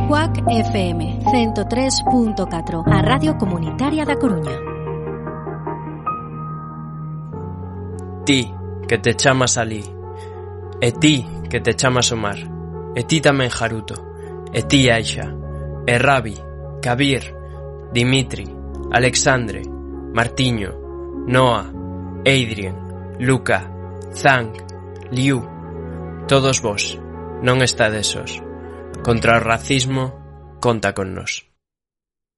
Cuac FM 103.4, a Radio Comunitaria da Coruña. Ti, que te chamas Alí, e ti, que te chamas Omar, e ti tamén Jaruto, e ti Aixa, e Rabi, Kabir, Dimitri, Alexandre, Martiño, Noa, Adrien, Luca, Zhang, Liu, todos vos, non estades sós. Contra o racismo, conta con nós.